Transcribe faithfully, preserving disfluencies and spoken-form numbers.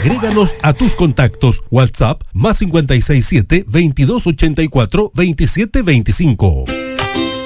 agréganos a tus contactos. WhatsApp más cincuenta y seis siete, veintidós ochenta y cuatro, veintisiete veinticinco.